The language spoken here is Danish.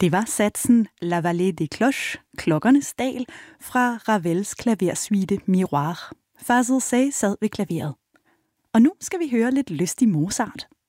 Det var satsen La Vallée des Cloches, klokkernes dal, fra Ravels klaversuite Miroir. Fazil Say sad ved klaveret. Og nu skal vi høre lidt lystig Mozart.